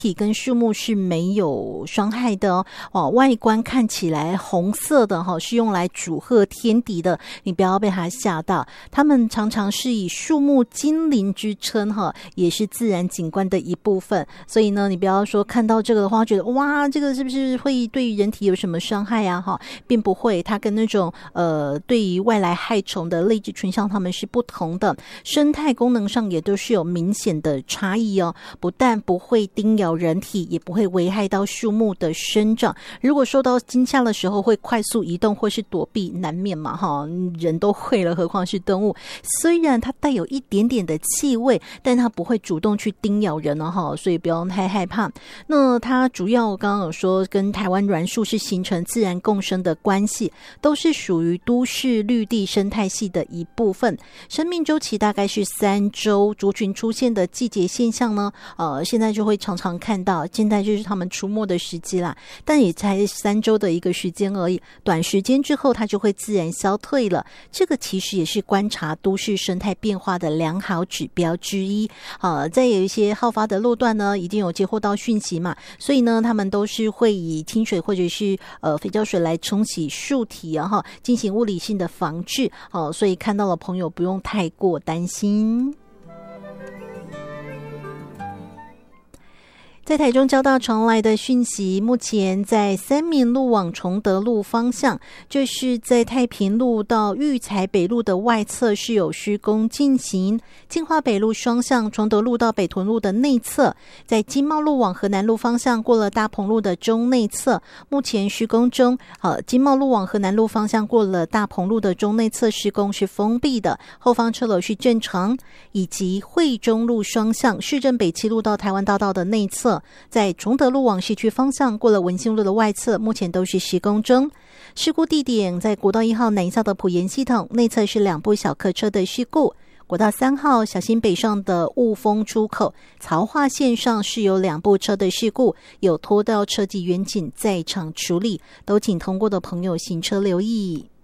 体跟树木是没有伤害的外观看起来红色的是用来祝贺天敌的，你不要被它吓到。它们常常是以树木精灵之称也是自然景观的一部分，所以呢，你不要说看到这个的话觉得哇，这个是不是会对人体有什么伤害啊并不会，它跟那种对于外来害虫的类植群像它们是不同的，生态功能上也都是有明显的差异不但不会叮咬人体，也不会危害到树木的生长。如果受到惊吓的时候会快速移动或是躲避，难免嘛人都会了，何况是动物。虽然它带有一点点的气味，但它不会主动去叮咬人所以不用太害怕。那它主要刚刚有说跟台湾栾树是形成自然共生的关系，都是属于都市绿地生态系的一部分。生命周期大概是3周，族群出现的季节现象呢现在就会常常看到，现在就是他们出没的时机啦，但也才3周的一个时间而已，短时间之后它就会自然消退了。这个其实也是观察都市生态变化的良好指标之一在有一些好发的路段呢，一定有接获到讯息嘛，所以呢他们都是会以清水或者是肥皂水来冲洗树体进行物理性的防治所以看到了朋友不用太过担心。在台中交大传来的讯息，目前在三民路往崇德路方向，就是在太平路到育才北路的外侧是有施工进行，金华北路双向崇德路到北屯路的内侧，在金茂路往河南路方向过了大鹏路的中内侧，目前施工中金茂路往河南路方向过了大鹏路的中内侧施工是封闭的，后方车流是正常，以及惠中路双向市政北七路到台湾大道的内侧，在崇德路往市区方向过了文心路的外侧，目前都是施工中。事故地点在国道1号南下的埔盐系统内侧是2部小客车的事故，国道3号小心北上的雾峰出口曹化线上是有2部车的事故，有拖到车及远景在场处理，都请通过的朋友行车留意。